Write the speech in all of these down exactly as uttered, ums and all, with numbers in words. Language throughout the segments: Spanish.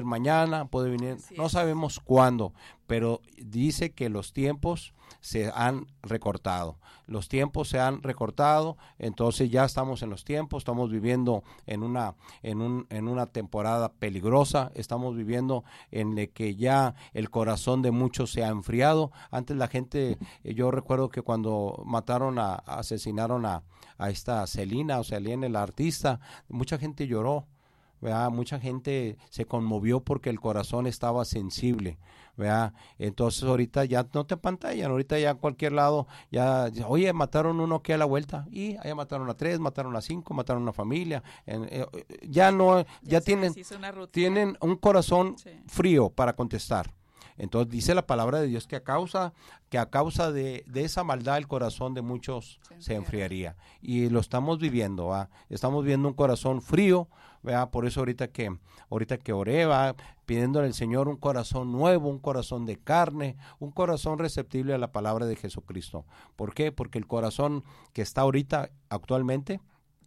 mañana, puede venir, Así no es. sabemos cuándo, pero dice que los tiempos se han recortado, los tiempos se han recortado, entonces ya estamos en los tiempos, estamos viviendo en una en un en una temporada peligrosa, estamos viviendo en la que ya el corazón de muchos se ha enfriado. Antes la gente, eh, yo recuerdo que cuando mataron a, asesinaron a, a esta Celina, o Selena, la artista, mucha gente lloró. ¿Verdad? Mucha gente se conmovió porque el corazón estaba sensible, ¿verdad? Entonces ahorita ya no te pantallan, ahorita ya en cualquier lado, ya, oye, mataron uno aquí a la vuelta, y allá mataron a tres, mataron a cinco, mataron a una familia, en, eh, ya no, ya, Ya tienen, una tienen un corazón sí. frío para contestar. Entonces dice la palabra de Dios que a causa, que a causa de, de esa maldad el corazón de muchos se, se enfriaría. Y lo estamos viviendo, ¿va? Estamos viendo un corazón frío, ¿verdad? Por eso ahorita que, ahorita que oré, ¿va? Pidiéndole al Señor un corazón nuevo, un corazón de carne, un corazón receptible a la palabra de Jesucristo. ¿Por qué? Porque el corazón que está ahorita actualmente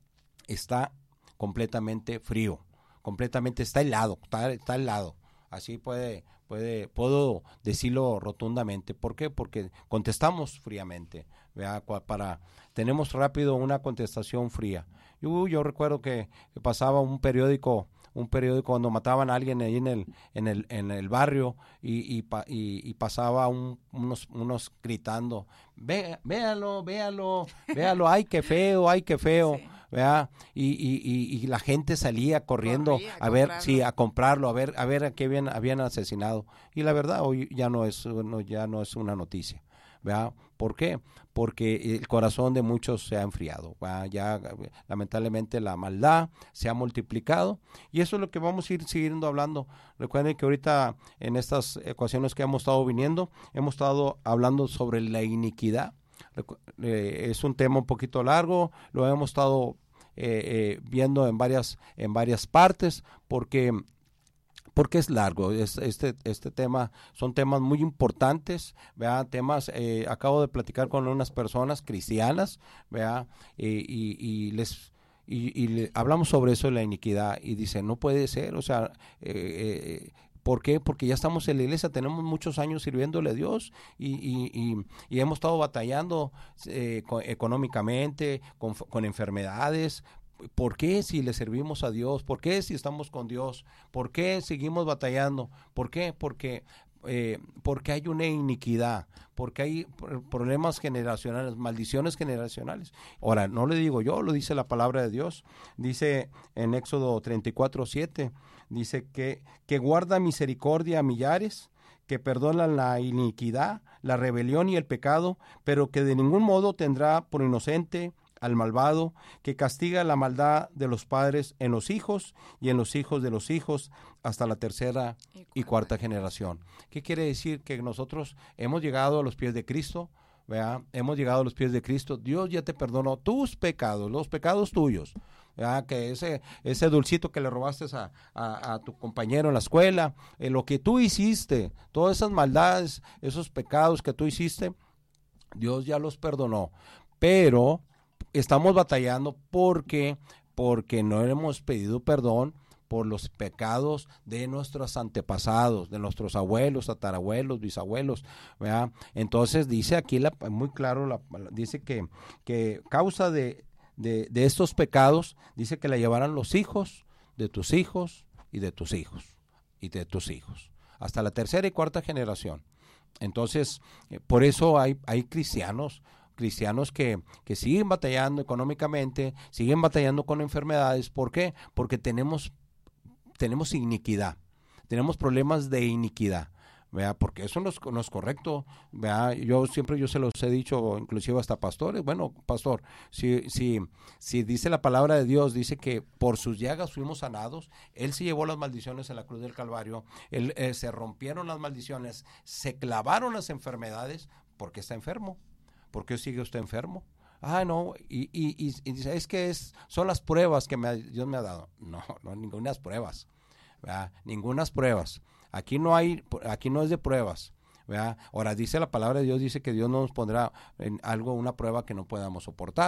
está completamente frío, completamente está helado, está, está helado. Así puede, puede, puedo decirlo rotundamente. ¿Por qué? Porque contestamos fríamente, ¿verdad? Para, tenemos rápido una contestación fría. Yo, yo recuerdo que, que pasaba un periódico, un periódico cuando mataban a alguien ahí en el, en el, en el barrio y, y, y, y pasaba un, unos, unos gritando, Ve, véalo, véalo, véalo, ay qué feo, ay qué feo. Sí. ¿Verdad? Y, y, y, y la gente salía corriendo Corría, a, a ver, comprarlo. sí, a comprarlo, a ver, a ver a qué habían, habían asesinado. Y la verdad hoy ya no es, no, ya no es una noticia, ¿verdad? ¿Por qué? Porque el corazón de muchos se ha enfriado, ¿verdad? Ya lamentablemente la maldad se ha multiplicado y eso es lo que vamos a ir siguiendo hablando. Recuerden que ahorita en estas ecuaciones que hemos estado viniendo, hemos estado hablando sobre la iniquidad. Eh, es un tema un poquito largo, lo hemos estado eh, eh, viendo en varias en varias partes porque porque es largo. Es, este este tema son temas muy importantes, ¿verdad? Temas eh, acabo de platicar con unas personas cristianas, ¿verdad? Eh, y, y les y, y le, hablamos sobre eso de la iniquidad y dicen no puede ser, o sea, eh, eh, ¿por qué? Porque ya estamos en la iglesia, tenemos muchos años sirviéndole a Dios y, y, y, y hemos estado batallando eh, con, económicamente, con, con enfermedades. ¿Por qué si le servimos a Dios? ¿Por qué si estamos con Dios? ¿Por qué seguimos batallando? ¿Por qué? Porque eh, porque hay una iniquidad, porque hay problemas generacionales, maldiciones generacionales. Ahora, no le digo yo, lo dice la palabra de Dios. Dice en Éxodo treinta y cuatro, siete, dice que, que guarda misericordia a millares, que perdona la iniquidad, la rebelión y el pecado, pero que de ningún modo tendrá por inocente al malvado, que castiga la maldad de los padres en los hijos y en los hijos de los hijos hasta la tercera y cuarta, y cuarta generación. ¿Qué quiere decir? Que nosotros hemos llegado a los pies de Cristo, ¿verdad? Hemos llegado a los pies de Cristo. Dios ya te perdonó tus pecados, los pecados tuyos. ¿Verdad? Que ese ese dulcito que le robaste a, a, a tu compañero en la escuela, eh, lo que tú hiciste, todas esas maldades, esos pecados que tú hiciste, Dios ya los perdonó. Pero estamos batallando porque porque no hemos pedido perdón por los pecados de nuestros antepasados, de nuestros abuelos, tatarabuelos, bisabuelos, ¿verdad? Entonces dice aquí la, muy claro, la, dice que, que causa de, de, de estos pecados, dice que la llevarán los hijos de tus hijos y de tus hijos y de tus hijos, hasta la tercera y cuarta generación. Entonces, eh, por eso hay, hay cristianos, cristianos que, que siguen batallando económicamente, siguen batallando con enfermedades. ¿Por qué? Porque tenemos, tenemos iniquidad, tenemos problemas de iniquidad, ¿verdad? Porque eso no es, no es correcto, ¿verdad? Yo siempre yo se los he dicho, inclusive hasta pastores, bueno, pastor, si, si, si dice la palabra de Dios, dice que por sus llagas fuimos sanados, Él se llevó las maldiciones en la cruz del Calvario, él, eh, se rompieron las maldiciones, se clavaron las enfermedades, porque está enfermo. ¿Por qué sigue usted enfermo? Ah, no, y, y, y, y dice, es que es, son las pruebas que me, Dios me ha dado. No, no, ninguna pruebas, ¿verdad? Ningunas pruebas. Aquí no hay, aquí no es de pruebas, ¿verdad? Ahora dice la palabra de Dios, dice que Dios no nos pondrá en algo, una prueba que no podamos soportar,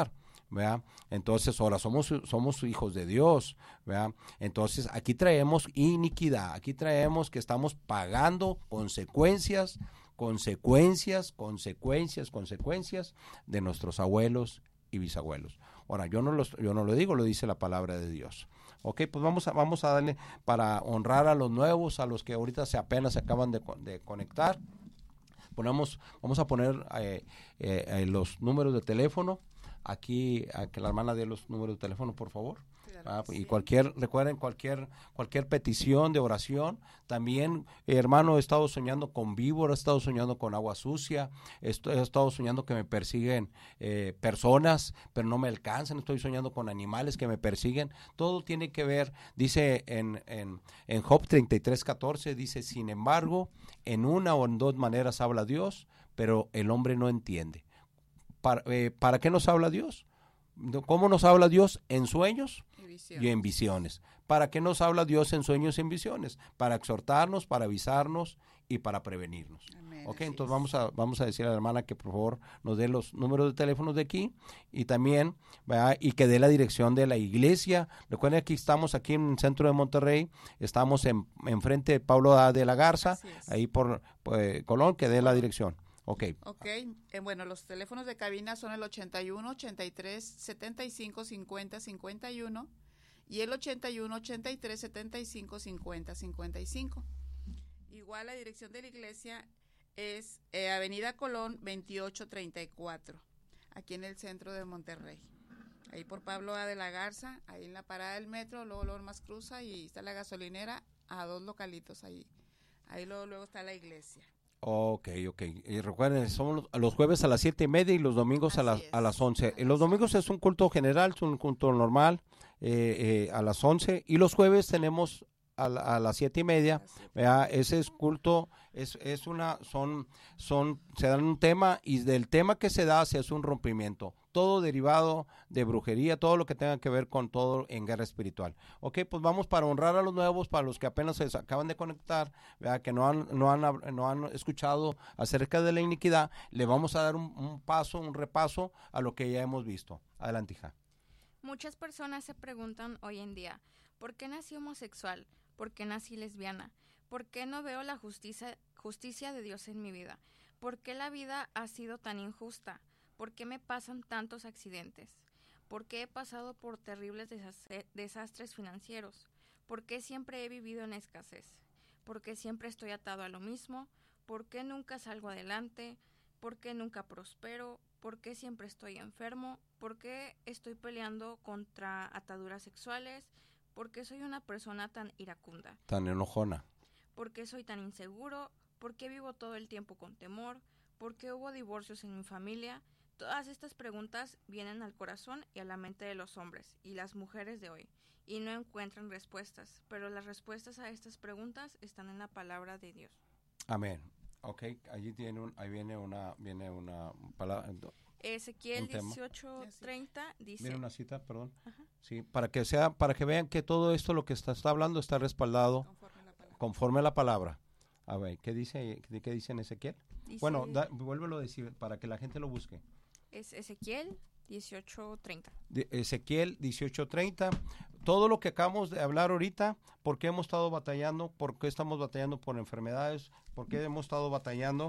¿verdad? Entonces, ahora somos, somos hijos de Dios, ¿verdad? Entonces, aquí traemos iniquidad, aquí traemos que estamos pagando consecuencias, consecuencias, consecuencias, consecuencias de nuestros abuelos y bisabuelos. Ahora, yo no, los, yo no lo digo, lo dice la palabra de Dios. Ok, pues vamos a, vamos a darle para honrar a los nuevos, a los que ahorita se apenas se acaban de, de conectar. Ponemos, vamos a poner eh, eh, eh, los números de teléfono. Aquí, a que la hermana dé los números de teléfono, por favor. Claro, ah, y sí. cualquier, recuerden, cualquier cualquier petición de oración. También, eh, hermano, he estado soñando con víbora, he estado soñando con agua sucia, estoy, he estado soñando que me persiguen eh, personas, pero no me alcanzan, estoy soñando con animales que me persiguen. Todo tiene que ver, dice en, en, en Job treinta y tres, catorce, dice, sin embargo, en una o en dos maneras habla Dios, pero el hombre no entiende. ¿Para, eh, ¿Para qué nos habla Dios? ¿Cómo nos habla Dios? En sueños y, y en visiones. ¿Para qué nos habla Dios en sueños y en visiones? Para exhortarnos, para avisarnos y para prevenirnos. Amén, ok, entonces vamos a, vamos a decir a la hermana que por favor nos dé los números de teléfonos de aquí y también, ¿verdad? Y que dé la dirección de la iglesia. Recuerden, aquí estamos aquí en el centro de Monterrey, estamos en, en frente de Pablo A. de la Garza, ahí por, por eh, Colón, que dé la dirección. Ok. Ok, eh, bueno, los teléfonos de cabina son el ochenta y uno, ochenta y tres, setenta y cinco, cincuenta, cincuenta y uno y el ochenta y uno, ochenta y tres, setenta y cinco, cincuenta, cincuenta y cinco. Igual la dirección de la iglesia es eh, Avenida Colón veintiocho treinta y cuatro, aquí en el centro de Monterrey. Ahí por Pablo A. de la Garza, ahí en la parada del metro, luego Lomas cruza y está la gasolinera a dos localitos ahí. Ahí luego, luego está la iglesia. Ok, ok. Y recuerden, son los, los jueves a las siete y media y los domingos a, la, a las once. A los domingos es un culto general, es un culto normal eh, eh, a las once. Y los jueves tenemos a, la, a las siete y media. ¿Verdad? Ese es culto, es, es una, son, son, se dan un tema y del tema que se da se hace un rompimiento. Todo derivado de brujería, todo lo que tenga que ver con todo en guerra espiritual. Ok, pues vamos para honrar a los nuevos, para los que apenas se acaban de conectar, ¿verdad? Que no han, no, han, no han escuchado acerca de la iniquidad, le vamos a dar un, un paso, un repaso a lo que ya hemos visto. Adelante, hija. Muchas personas se preguntan hoy en día, ¿por qué nací homosexual? ¿Por qué nací lesbiana? ¿Por qué no veo la justicia, justicia de Dios en mi vida? ¿Por qué la vida ha sido tan injusta? ¿Por qué me pasan tantos accidentes? ¿Por qué he pasado por terribles desastres financieros? ¿Por qué siempre he vivido en escasez? ¿Por qué siempre estoy atado a lo mismo? ¿Por qué nunca salgo adelante? ¿Por qué nunca prospero? ¿Por qué siempre estoy enfermo? ¿Por qué estoy peleando contra ataduras sexuales? ¿Por qué soy una persona tan iracunda? Tan enojona. ¿Por qué soy tan inseguro? ¿Por qué vivo todo el tiempo con temor? ¿Por qué hubo divorcios en mi familia? Todas estas preguntas vienen al corazón y a la mente de los hombres y las mujeres de hoy y no encuentran respuestas, pero las respuestas a estas preguntas están en la palabra de Dios. Amén. Ok, allí tiene un, ahí viene una, viene una palabra. Ezequiel dieciocho treinta dice. Viene una cita, perdón. Ajá. Sí, para que sea, para que vean que todo esto lo que está, está hablando está respaldado conforme a la palabra. Conforme a la palabra. A ver, ¿qué dice, qué dice en Ezequiel? Dice, bueno, da, vuélvelo a decir para que la gente lo busque. Es Ezequiel dieciocho treinta. De Ezequiel dieciocho treinta. Todo lo que acabamos de hablar ahorita, ¿por qué hemos estado batallando? ¿Por qué estamos batallando por enfermedades? ¿Por qué hemos estado batallando?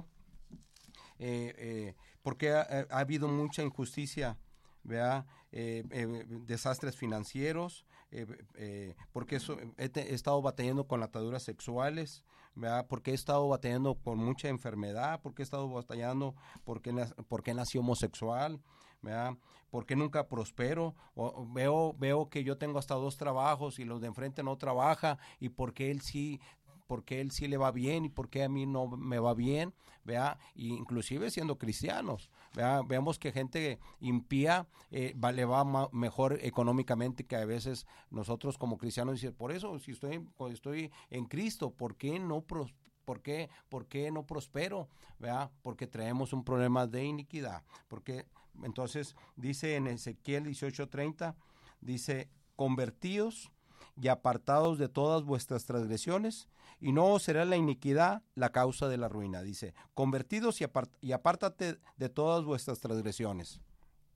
Eh, eh, porque ha, ha habido mucha injusticia, ¿verdad? Eh, eh, desastres financieros, eh, eh, porque eso, he, he estado batallando con ataduras sexuales, ¿verdad? Porque he estado batallando con mucha enfermedad, porque he estado batallando porque, porque nací homosexual, ¿verdad? Porque nunca prospero, o, veo, veo que yo tengo hasta dos trabajos y los de enfrente no trabaja, y porque él sí... porque él sí le va bien y porque a mí no me va bien, ¿vea? Y inclusive siendo cristianos, ¿vea? Vemos que gente impía eh, va, le va ma- mejor económicamente que a veces nosotros como cristianos. Dicen, por eso, si estoy, estoy en Cristo, ¿por qué no pros- ¿Por qué, ¿Por qué no prospero? ¿Vea? Porque traemos un problema de iniquidad. Porque entonces dice en Ezequiel dieciocho treinta, dice, convertíos y apartados de todas vuestras transgresiones, y no os será la iniquidad la causa de la ruina. Dice, convertidos y, apart- y apártate de todas vuestras transgresiones.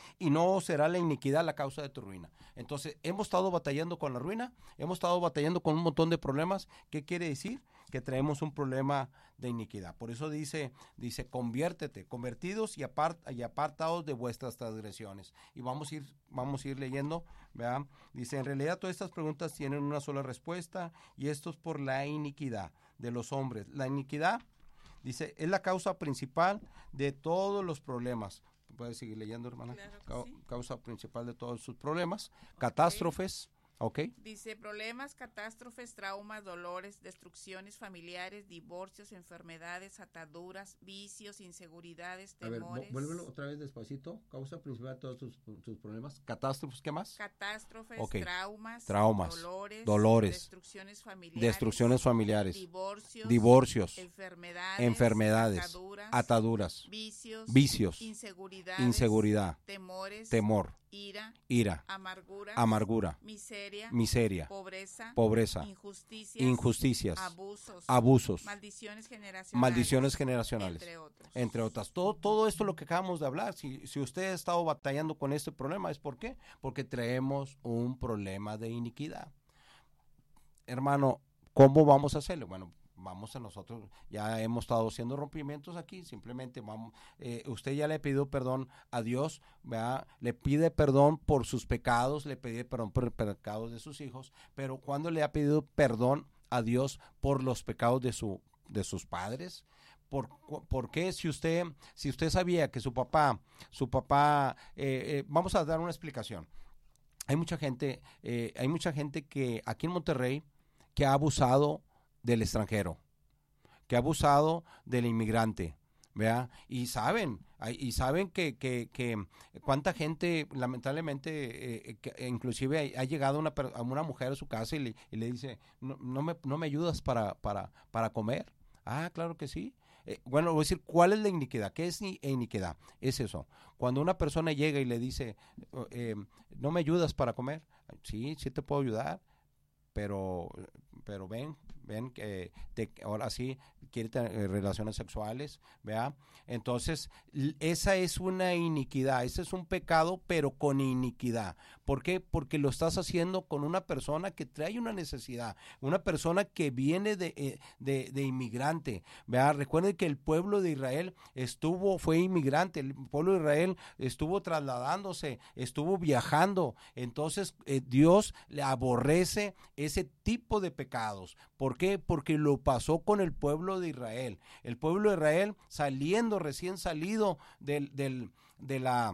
y no será la iniquidad la causa de tu ruina. Entonces, hemos estado batallando con la ruina, hemos estado batallando con un montón de problemas. ¿Qué quiere decir? Que traemos un problema de iniquidad. Por eso dice, dice, conviértete, convertidos y, apart, y apartados de vuestras transgresiones. Y vamos a ir, vamos a ir leyendo, ¿verdad? Dice, en realidad todas estas preguntas tienen una sola respuesta, y esto es por la iniquidad de los hombres. La iniquidad, dice, es la causa principal de todos los problemas. ¿Puedes seguir leyendo, hermana? Claro que Ca- sí. Causa principal de todos sus problemas, catástrofes, ¿ok? Dice problemas, catástrofes, traumas, dolores, destrucciones familiares, divorcios, enfermedades, ataduras, vicios, inseguridades, A ver, temores. vuélvelo otra vez despacito. Causa principal de todos sus, sus problemas, catástrofes, ¿qué más? Catástrofes, Ok. traumas, Traumas, dolores, dolores, destrucciones familiares, Destrucciones familiares, divorcios, divorcios, enfermedades, enfermedades, ataduras, ataduras, vicios, vicios, inseguridades, inseguridad, temores, temor, ira, ira, amargura, amargura, miseria, miseria, pobreza, pobreza, injusticias, injusticias, abusos, abusos, maldiciones generacionales, maldiciones generacionales, entre otros. entre otras. Todo, todo esto lo que acabamos de hablar, si, si usted ha estado batallando con este problema, ¿es por qué? Porque traemos un problema de iniquidad. Hermano, ¿cómo vamos a hacerlo? Bueno, vamos a nosotros, ya hemos estado haciendo rompimientos aquí, simplemente vamos, eh, usted ya le pidió perdón a Dios, ¿verdad? Le pide perdón por sus pecados, le pide perdón por los pecados de sus hijos, pero ¿cuándo le ha pedido perdón a Dios por los pecados de su de sus padres? ¿Por, por qué si usted si usted sabía que su papá, su papá, eh, eh, vamos a dar una explicación. Hay mucha gente, eh, hay mucha gente que aquí en Monterrey que ha abusado del extranjero, que ha abusado del inmigrante, ¿verdad? Y saben, y saben que, que, que cuánta gente, lamentablemente, eh, que inclusive ha llegado una, a una mujer a su casa y le, y le dice, no, no, me, no me ayudas para, para, para comer. Ah, claro que sí. Eh, bueno, voy a decir, ¿cuál es la iniquidad? ¿Qué es iniquidad? Es eso. Cuando una persona llega y le dice, eh, ¿no me ayudas para comer? Sí, sí te puedo ayudar, pero, pero ven, ven que te, ahora sí quiere tener relaciones sexuales, ¿verdad? Entonces, esa es una iniquidad, ese es un pecado, pero con iniquidad. ¿Por qué? Porque lo estás haciendo con una persona que trae una necesidad, una persona que viene de, de, de inmigrante, ¿verdad? Recuerden que el pueblo de Israel estuvo, fue inmigrante, el pueblo de Israel estuvo trasladándose, estuvo viajando, entonces eh, Dios le aborrece ese tipo de pecados. ¿Por qué? Porque lo pasó con el pueblo de Israel. El pueblo de Israel saliendo, recién salido del, del, de la...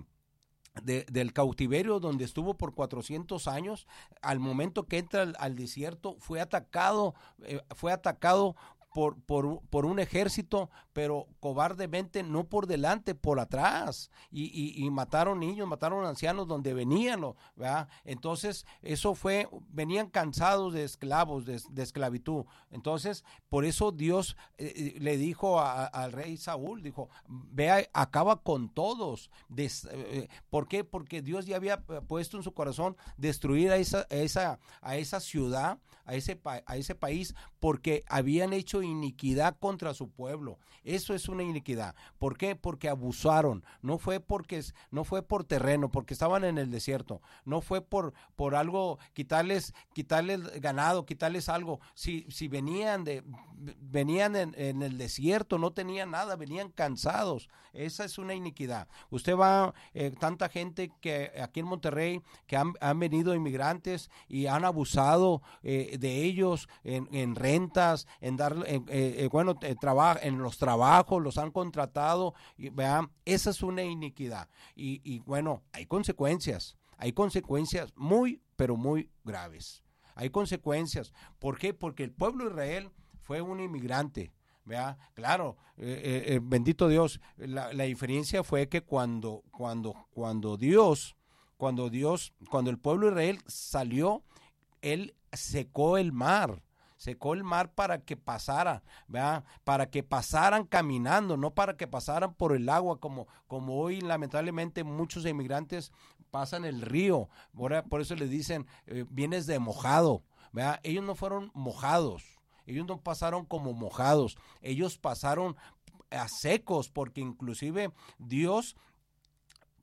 De, del cautiverio donde estuvo por cuatrocientos años, al momento que entra al, al desierto, fue atacado, eh, fue atacado por, por, por un ejército, pero cobardemente, no por delante, por atrás, y, y, y mataron niños, mataron ancianos donde venían, ¿verdad? Entonces, eso fue, venían cansados de esclavos, de, de esclavitud. Entonces, por eso Dios eh, le dijo a, a, al rey Saúl, dijo, vea, acaba con todos. Des, eh, ¿Por qué? Porque Dios ya había puesto en su corazón destruir a esa, a esa, a esa ciudad, a ese, a ese país, porque habían hecho iniquidad contra su pueblo. Eso es una iniquidad. ¿Por qué? Porque abusaron. No fue porque no fue por terreno, porque estaban en el desierto. No fue por por algo, quitarles quitarles ganado, quitarles algo. Si si venían de venían en, en el desierto, no tenían nada, venían cansados. Esa es una iniquidad. Usted va, eh, tanta gente que aquí en Monterrey que han, han venido inmigrantes y han abusado eh, de ellos en, en rentas, en dar, en, eh, bueno, eh, traba, en los trabajos, los han contratado, y, vean, esa es una iniquidad. Y, y bueno, hay consecuencias, hay consecuencias muy, pero muy graves. Hay consecuencias. ¿Por qué? Porque el pueblo de Israel fue un inmigrante. ¿Vea? Claro, eh, eh, bendito Dios, la, la diferencia fue que cuando, cuando, cuando Dios, cuando Dios, cuando el pueblo de Israel salió, él secó el mar, secó el mar para que pasara, ¿verdad? Para que pasaran caminando, no para que pasaran por el agua, como, como hoy lamentablemente muchos inmigrantes pasan el río, por, por eso les dicen, eh, vienes de mojado, ¿verdad? Ellos no fueron mojados. Ellos no pasaron como mojados, ellos pasaron a secos, porque inclusive Dios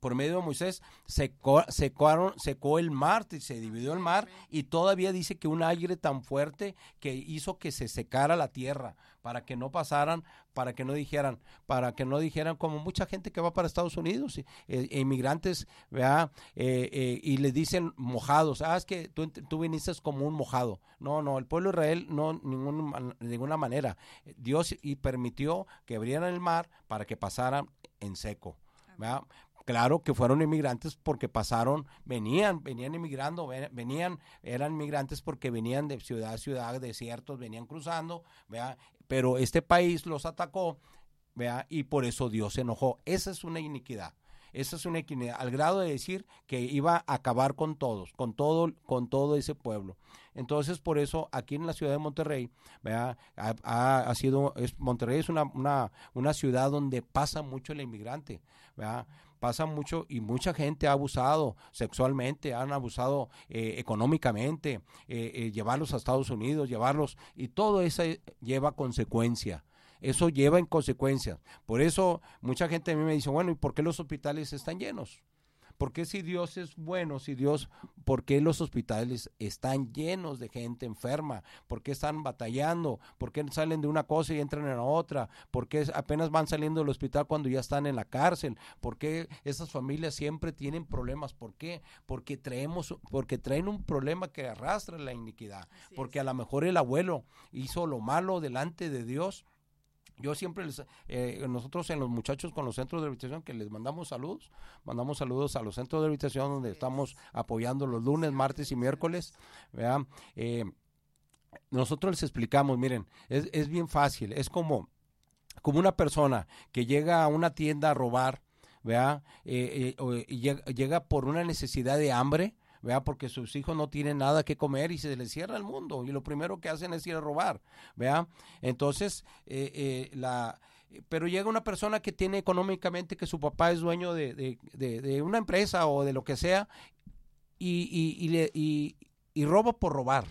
por medio de Moisés, secó, secaron, secó el mar, se dividió el mar, y todavía dice que un aire tan fuerte que hizo que se secara la tierra, para que no pasaran, para que no dijeran, para que no dijeran como mucha gente que va para Estados Unidos, eh, inmigrantes, ¿verdad? Eh, eh, y les dicen mojados, ah, es que tú, tú viniste como un mojado. No, no, el pueblo de Israel no, ningún, de ninguna manera. Dios y permitió que abrieran el mar para que pasaran en seco, ¿verdad? Claro que fueron inmigrantes porque pasaron, venían, venían inmigrando, venían, eran inmigrantes porque venían de ciudad a ciudad, desiertos, venían cruzando, ¿verdad? Pero este país los atacó, ¿verdad? Y por eso Dios se enojó. Esa es una iniquidad. Esa es una iniquidad, al grado de decir que iba a acabar con todos, con todo, con todo ese pueblo. Entonces, por eso, aquí en la ciudad de Monterrey, ¿verdad? Ha, ha, ha sido, es, Monterrey es una, una, una ciudad donde pasa mucho el inmigrante, ¿verdad? Pasa mucho y mucha gente ha abusado sexualmente, han abusado eh, económicamente, eh, eh, llevarlos a Estados Unidos, llevarlos, y todo eso lleva consecuencia. Eso lleva en consecuencias. Por eso mucha gente a mí me dice, bueno, ¿y por qué los hospitales están llenos? ¿Por qué si Dios es bueno, si Dios, por qué los hospitales están llenos de gente enferma? ¿Por qué están batallando? ¿Por qué salen de una cosa y entran en la otra? ¿Por qué apenas van saliendo del hospital cuando ya están en la cárcel? ¿Por qué esas familias siempre tienen problemas? ¿Por qué? Porque traemos, porque traen un problema que arrastra la iniquidad. Así porque es. A lo mejor el abuelo hizo lo malo delante de Dios. Yo siempre les, eh, nosotros en los muchachos con los centros de rehabilitación que les mandamos saludos, mandamos saludos a los centros de rehabilitación donde estamos apoyando los lunes, martes y miércoles, ¿verdad? Eh, nosotros les explicamos, miren, es, es bien fácil, es como, como una persona que llega a una tienda a robar, ¿verdad? Eh, eh, o, y llega, llega por una necesidad de hambre, ¿verdad? Porque sus hijos no tienen nada que comer y se les cierra el mundo y lo primero que hacen es ir a robar, ¿verdad? Entonces, eh, eh, la, pero llega una persona que tiene económicamente, que su papá es dueño de, de, de, de una empresa o de lo que sea y, y, y, le, y, y roba por robar,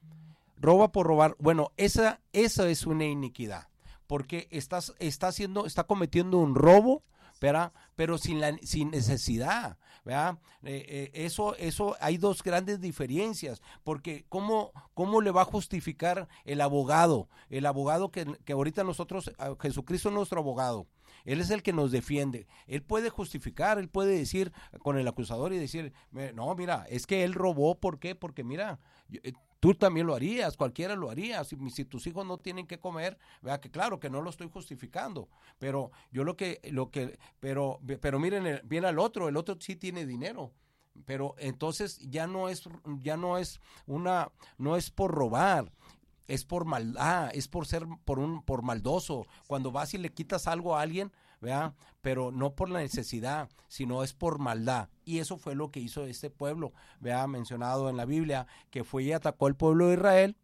roba por robar. Bueno, esa, esa es una iniquidad porque estás, está haciendo, está cometiendo un robo, ¿verdad? Pero sin la sin necesidad, ¿verdad? Eh, eh, eso eso hay dos grandes diferencias, porque cómo cómo le va a justificar el abogado, el abogado que, que ahorita nosotros, Jesucristo es nuestro abogado. Él es el que nos defiende. Él puede justificar, él puede decir con el acusador y decir, no, mira, es que él robó, ¿por qué? Porque mira, tú también lo harías, cualquiera lo haría, si, si tus hijos no tienen que comer, vea que claro que no lo estoy justificando, pero yo lo que, lo que, pero, pero miren, viene al otro, el otro sí tiene dinero, pero entonces ya no es, ya no es una, no es por robar, es por maldad, es por ser, por un, por maldoso, cuando vas y le quitas algo a alguien, ¿verdad? Pero no por la necesidad, sino es por maldad. Y eso fue lo que hizo este pueblo, ¿verdad? Mencionado en la Biblia, que fue y atacó al pueblo de Israel,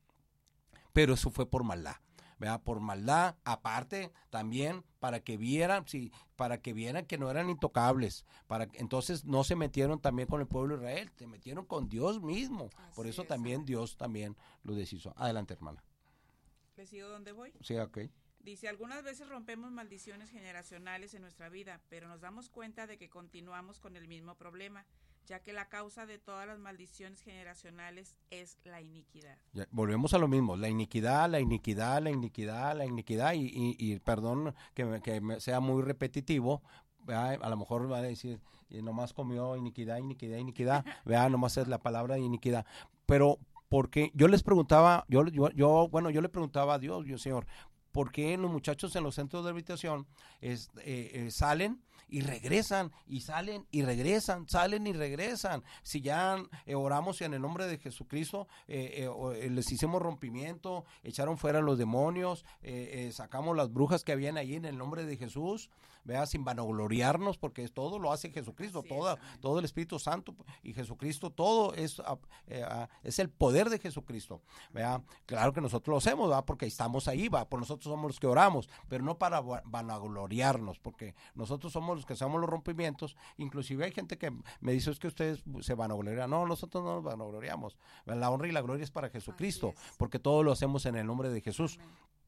pero eso fue por maldad, ¿verdad? Por maldad, aparte también para que vieran, sí, para que vieran que no eran intocables, para entonces no se metieron también con el pueblo de Israel, se metieron con Dios mismo. Así por eso es, también Dios también lo deshizo. Adelante, hermana. ¿Le sigo dónde voy? Sí, ok. Dice, algunas veces rompemos maldiciones generacionales en nuestra vida, pero nos damos cuenta de que continuamos con el mismo problema, ya que la causa de todas las maldiciones generacionales es la iniquidad. Ya, volvemos a lo mismo, la iniquidad, la iniquidad, la iniquidad, la iniquidad, y, y, y perdón que, me, que me sea muy repetitivo, ¿verdad? A lo mejor va a decir, y nomás comió iniquidad, iniquidad, iniquidad, ¿verdad? Nomás es la palabra de iniquidad, pero porque yo les preguntaba, yo, yo, yo bueno, yo le preguntaba a Dios, yo, Señor, ¿por qué los muchachos en los centros de rehabilitación es, eh, eh, salen y regresan, y salen y regresan, salen y regresan? Si ya eh, oramos en el nombre de Jesucristo, eh, eh, les hicimos rompimiento, echaron fuera los demonios, eh, eh, sacamos las brujas que habían ahí en el nombre de Jesús, vea, sin vanagloriarnos, porque todo lo hace Jesucristo, todo, todo el Espíritu Santo y Jesucristo, todo es, eh, es el poder de Jesucristo, vea. Claro que nosotros lo hacemos, ¿va? Porque estamos ahí, va, por nosotros somos los que oramos, pero no para vanagloriarnos, porque nosotros somos los que hacemos los rompimientos. Inclusive hay gente que me dice, es que ustedes se vanaglorian. No, nosotros no nos vanagloriamos, la honra y la gloria es para Jesucristo, es. Porque todo lo hacemos en el nombre de Jesús. Amén.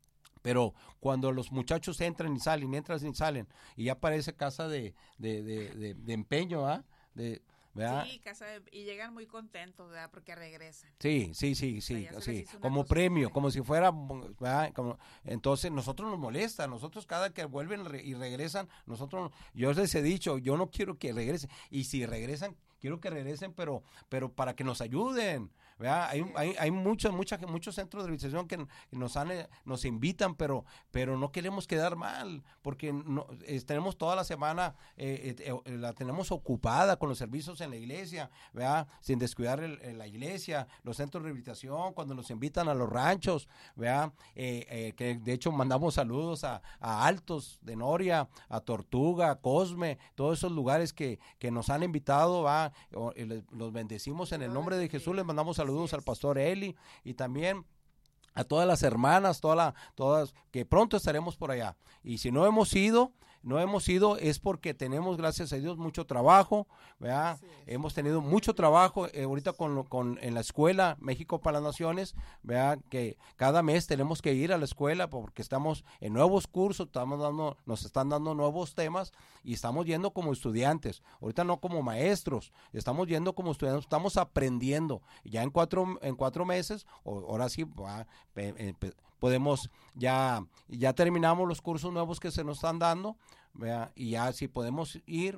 Pero cuando los muchachos entran y salen, entran y salen, y ya parece casa de, de, de, de, de empeño, ¿ah? De, ¿verdad? Sí, casa de, y llegan muy contentos, ¿verdad? Porque regresan. Sí, sí, sí, sí, O sea, ya se sí, les hizo una como costumbre. premio, como si fuera, ¿verdad? Como, entonces nosotros nos molesta, nosotros cada que vuelven re- y regresan, nosotros, yo les he dicho, yo no quiero que regresen, y si regresan, quiero que regresen, pero, pero para que nos ayuden, ¿verdad? Hay, Sí. hay, hay muchos, muchas, muchos centros de rehabilitación que nos han, eh, nos invitan, pero, pero no queremos quedar mal, porque no, eh, tenemos toda la semana, eh, eh, eh, la tenemos ocupada con los servicios en la iglesia, ¿verdad? Sin descuidar el, el- la iglesia, los centros de rehabilitación, cuando nos invitan a los ranchos, ¿verdad? Eh, eh, que de hecho mandamos saludos a, a Altos de Noria, a Tortuga, a Cosme, todos esos lugares que, que nos han invitado, ¿va? O, y les- los bendecimos en el Dios nombre de les Jesús, bendiga. les mandamos Así saludos al es. pastor Eli y también a todas las hermanas, toda la, todas, que pronto estaremos por allá. Y si no hemos ido, no hemos ido es porque tenemos, gracias a Dios, mucho trabajo, ¿verdad? Así es. Hemos tenido mucho trabajo eh, ahorita con, lo- con en la escuela México para las Naciones, ¿verdad? Que cada mes tenemos que ir a la escuela porque estamos en nuevos cursos, estamos dando, nos están dando nuevos temas y estamos yendo como estudiantes, ahorita no como maestros, estamos yendo como estudiantes, estamos aprendiendo. Ya en cuatro, en cuatro meses, o, ahora sí, va, pe- eh, pe- podemos, ya, ya terminamos los cursos nuevos que se nos están dando, ¿verdad? Y ya si podemos ir,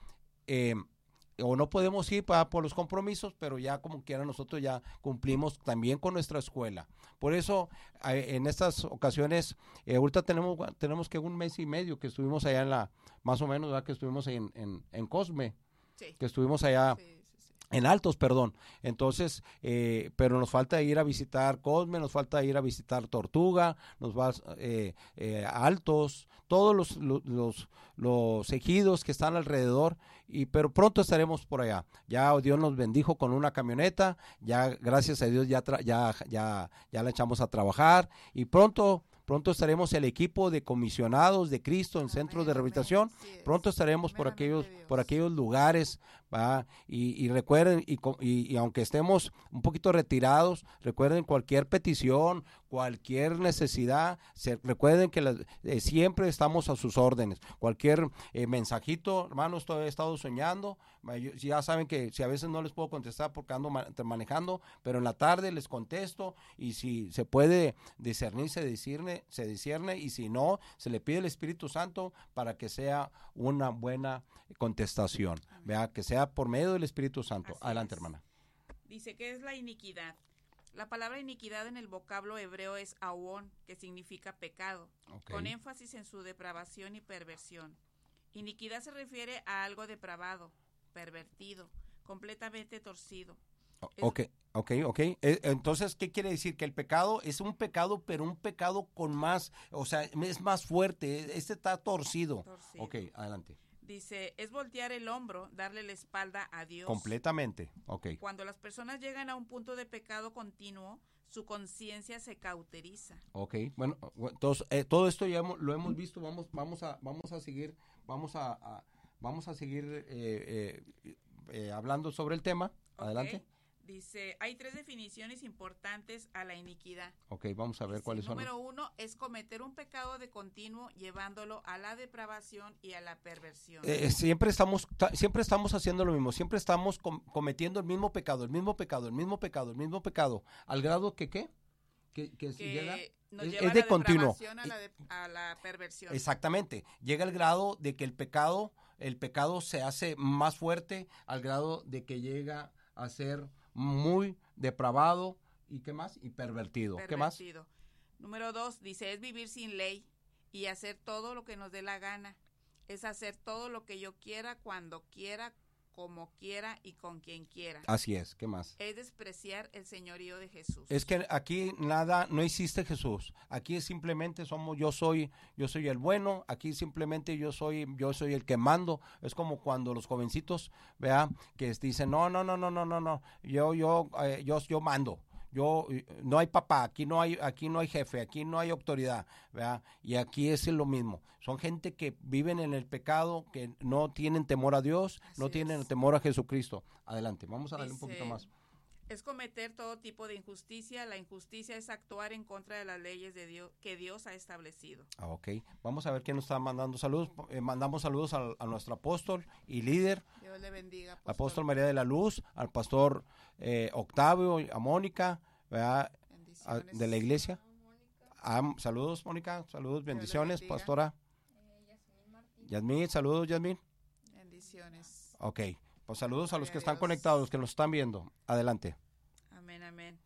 eh, o no podemos ir para, por los compromisos, pero ya como quiera nosotros ya cumplimos también con nuestra escuela. Por eso eh, en estas ocasiones, eh, ahorita tenemos, tenemos que un mes y medio que estuvimos allá en la, más o menos, ¿verdad? Que estuvimos en, en, en Cosme, Sí. que estuvimos allá Sí, sí, sí. en Altos, perdón. Entonces, eh, pero nos falta ir a visitar Cosme, nos falta ir a visitar Tortuga, nos va eh, eh, Altos, todos los, los, los, los ejidos que están alrededor, y pero pronto estaremos por allá. Ya Dios nos bendijo con una camioneta, ya gracias a Dios ya tra- ya ya ya la echamos a trabajar y pronto Pronto estaremos el equipo de comisionados de Cristo en centros de Amén, amén. rehabilitación. Así es. Pronto estaremos por Primeramente aquellos, Dios. por aquellos lugares, ¿va? Y, y recuerden, y, co- y- y aunque estemos un poquito retirados, recuerden cualquier petición, cualquier necesidad, se, recuerden que las- eh, siempre estamos a sus órdenes. Cualquier eh, mensajito, hermanos, todavía he estado soñando, ma- yo- ya saben que si a veces no les puedo contestar porque ando ma- manejando, pero en la tarde les contesto y si se puede discernir, se discierne, se discierne y si no, se le pide el Espíritu Santo para que sea una buena contestación, ¿verdad? Que sea por medio del Espíritu Santo. Así Adelante, es. hermana. Dice que es la iniquidad. La palabra iniquidad en el vocablo hebreo es awón, que significa pecado, Ok. con énfasis en su depravación y perversión. Iniquidad se refiere a algo depravado, pervertido, completamente torcido. O- Es- Ok, ok, ok. Eh, Entonces, ¿qué quiere decir? Que el pecado es un pecado, pero un pecado con más, o sea, es más fuerte. Este está torcido. Torcido. Ok, adelante. Dice, es voltear el hombro, darle la espalda a Dios. Completamente. Ok. Cuando las personas llegan a un punto de pecado continuo, su conciencia se cauteriza. Ok, bueno, bu- entonces eh, todo esto ya hemos- lo hemos visto, vamos, vamos a, vamos a seguir, vamos a, a- vamos a seguir eh, eh, eh, hablando sobre el tema. Adelante. ¿Ok? Dice, hay tres definiciones importantes a la iniquidad. Ok, vamos a ver Dice, cuáles son. número uno es cometer un pecado de continuo llevándolo a la depravación y a la perversión. Eh, siempre estamos ta- siempre estamos haciendo lo mismo, siempre estamos com- cometiendo el mismo pecado, el mismo pecado, el mismo pecado, el mismo pecado, al grado que qué? Que, que si que llega nos es- lleva es a de la continuo. depravación, a la, de- a la perversión. Exactamente, llega el grado de que el pecado, el pecado se hace más fuerte al grado de que llega a ser muy depravado y qué más y pervertido. ¿Qué más? Pervertido. Número dos, dice, es vivir sin ley y hacer todo lo que nos dé la gana. Es hacer todo lo que yo quiera, cuando quiera, como quiera y con quien quiera. Así es, ¿qué más? Es despreciar el señorío de Jesús. Es que aquí nada, no existe Jesús. Aquí simplemente somos, yo soy, yo soy el bueno. Aquí simplemente yo soy, yo soy el que mando. Es como cuando los jovencitos, vea, que dicen, no, no, no, no, no, no, no, yo, yo, eh, yo, yo mando. Yo, eh, no hay papá, aquí no hay, aquí no hay jefe, aquí no hay autoridad, ¿verdad? Y aquí es lo mismo. Son gente que viven en el pecado, que no tienen temor a Dios, Así no tienen es. temor a Jesucristo. Adelante, vamos a darle un Dice, poquito más. es cometer todo tipo de injusticia. La injusticia es actuar en contra de las leyes de Dios que Dios ha establecido. Ah, ok, vamos a ver quién nos está mandando saludos. Eh, mandamos saludos al, a nuestro apóstol y líder. Dios le bendiga. Apóstol, apóstol María de la Luz, al pastor eh, Octavio, a Mónica, ¿verdad? A, de la iglesia. Ah, saludos, Mónica, saludos, bendiciones, pastora. Eh, Yasmín, saludos, Yasmín. Bendiciones. Ok, pues saludos a los que Gloria a están Dios. conectados, los que nos están viendo. Adelante. Amén, amén.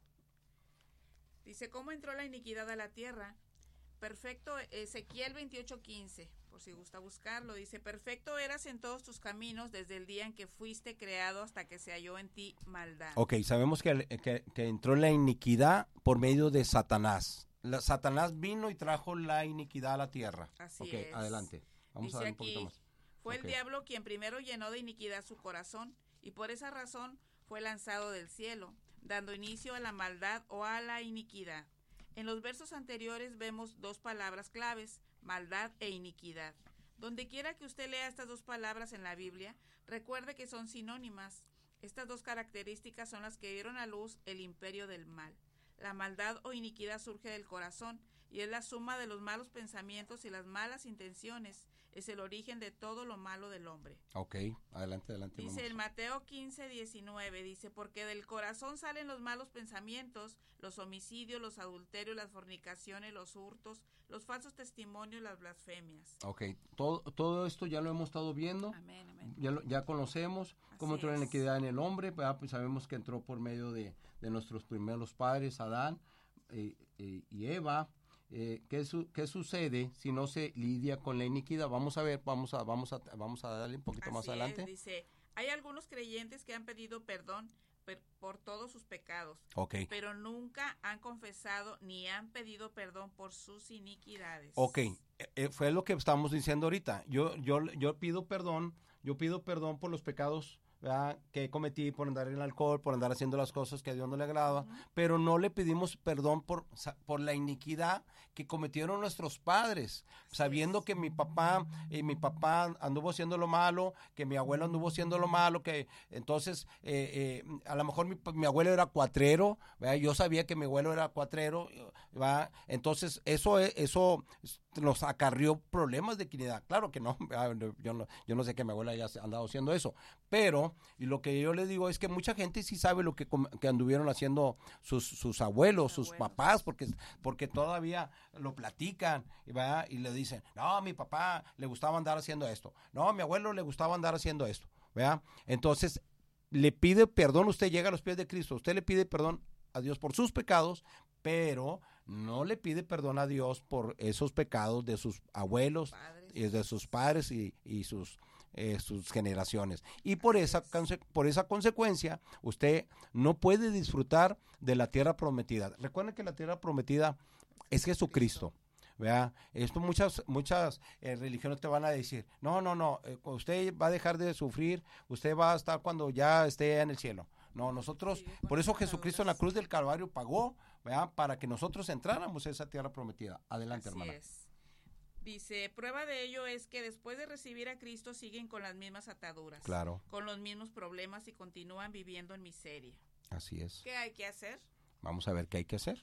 Dice, ¿cómo entró la iniquidad a la tierra? Perfecto, Ezequiel veintiocho quince, por si gusta buscarlo, dice, perfecto eras en todos tus caminos desde el día en que fuiste creado hasta que se halló en ti maldad. Ok, sabemos que, que, que entró la iniquidad por medio de Satanás. La, Satanás vino y trajo la iniquidad a la tierra. Así Ok, es. adelante. Vamos Dice a ver un aquí, poquito más. fue Ok. el diablo quien primero llenó de iniquidad su corazón y por esa razón fue lanzado del cielo, dando inicio a la maldad o a la iniquidad. En los versos anteriores vemos dos palabras claves, maldad e iniquidad. Donde quiera que usted lea estas dos palabras en la Biblia, recuerde que son sinónimas. Estas dos características son las que dieron a luz el imperio del mal. La maldad o iniquidad surge del corazón y es la suma de los malos pensamientos y las malas intenciones. Es el origen de todo lo malo del hombre. Ok, adelante, adelante. Dice vamos. en Mateo quince, diecinueve, dice, porque del corazón salen los malos pensamientos, los homicidios, los adulterios, las fornicaciones, los hurtos, los falsos testimonios, las blasfemias. Ok, todo, todo esto ya lo hemos estado viendo. Amén, amén. Ya, lo, ya conocemos cómo Así entró la es. iniquidad en el hombre, ¿verdad? Pues sabemos que entró por medio de, de nuestros primeros padres, Adán eh, eh, y Eva. Eh, ¿qué, su, ¿Qué sucede si no se lidia con la iniquidad? Vamos a ver, vamos a, vamos a, vamos a darle un poquito Así más es, adelante. dice, hay algunos creyentes que han pedido perdón per, por todos sus pecados, Ok, pero nunca han confesado ni han pedido perdón por sus iniquidades. ok, eh, eh, fue lo que estamos diciendo ahorita. Yo, yo, yo pido perdón, yo pido perdón por los pecados, ¿verdad? Que cometí por andar en el alcohol, por andar haciendo las cosas que a Dios no le agrada, uh-huh. Pero no le pedimos perdón por, por la iniquidad que cometieron nuestros padres, Así sabiendo es. que mi papá, eh, mi papá anduvo haciendo lo malo, que mi abuelo anduvo haciendo lo malo, que entonces eh, eh, a lo mejor mi, mi abuelo era cuatrero, ¿verdad? Yo sabía que mi abuelo era cuatrero, ¿verdad? Entonces eso, eso nos acarrió problemas de iniquidad. Claro que no, yo no, yo no sé que mi abuela haya andado haciendo eso, pero y lo que yo les digo es que mucha gente sí sabe lo que, que anduvieron haciendo sus, sus abuelos, sus abuelos. papás, porque, porque todavía lo platican, ¿verdad? Y le dicen, no, a mi papá le gustaba andar haciendo esto, no, a mi abuelo le gustaba andar haciendo esto, ¿verdad? Entonces, le pide perdón, usted llega a los pies de Cristo, usted le pide perdón a Dios por sus pecados, pero no le pide perdón a Dios por esos pecados de sus abuelos, y de sus padres y, y sus Eh, sus generaciones, y por esa, por esa consecuencia usted no puede disfrutar de la tierra prometida. Recuerden que la tierra prometida es Jesucristo, ¿verdad? Esto muchas muchas eh, religiones te van a decir, no, no, no, eh, usted va a dejar de sufrir, usted va a estar cuando ya esté en el cielo. No, nosotros, sí, por eso Jesucristo en la cruz del Calvario pagó, ¿verdad? Para que nosotros entráramos a esa tierra prometida. Adelante, Así hermana. Es. Dice, prueba de ello es que después de recibir a Cristo siguen con las mismas ataduras, claro, con los mismos problemas y continúan viviendo en miseria. Así es. ¿Qué hay que hacer? Vamos a ver qué hay que hacer.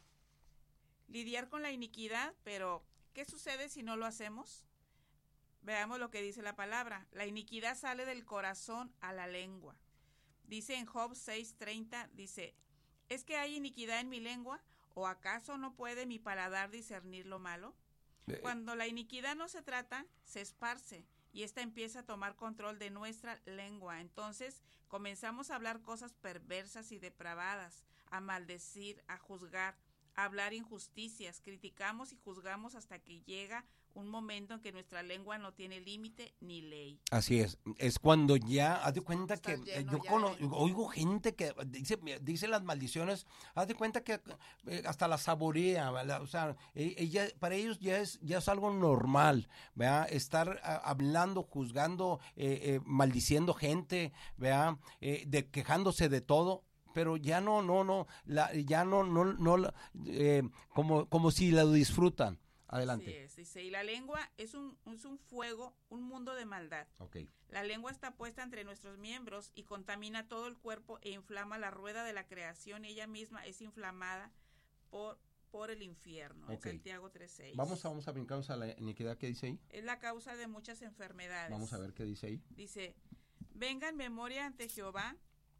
Lidiar con la iniquidad, pero ¿qué sucede si no lo hacemos? Veamos lo que dice la palabra. La iniquidad sale del corazón a la lengua. Dice en Job seis treinta, dice, ¿es que hay iniquidad en mi lengua? ¿O acaso no puede mi paladar discernir lo malo? Cuando la iniquidad no se trata, se esparce y esta empieza a tomar control de nuestra lengua. Entonces comenzamos a hablar cosas perversas y depravadas, a maldecir, a juzgar, a hablar injusticias. Criticamos y juzgamos hasta que llega un momento en que nuestra lengua no tiene límite ni ley. Así es, es cuando ya, haz de cuenta Estás que lleno yo ya cono, de... oigo gente que dice, dice las maldiciones, haz de cuenta que eh, hasta la saborea, ¿verdad? O sea, ella, para ellos ya es, ya es algo normal, ¿verdad? Estar a, hablando, juzgando, eh, eh, maldiciendo gente, ¿verdad? Eh, de, quejándose de todo. Pero ya no, no, no, la, ya no, no, no, eh, como, como si la disfrutan. Adelante. Así es, dice, y la lengua es un, es un fuego, un mundo de maldad. Okay. La lengua está puesta entre nuestros miembros y contamina todo el cuerpo e inflama la rueda de la creación, y ella misma es inflamada por, por el infierno. Okay. Santiago tres seis. Vamos a, vamos a brincarnos a la iniquidad que dice ahí. Es la causa de muchas enfermedades. Vamos a ver qué dice ahí. Dice, venga en memoria ante Jehová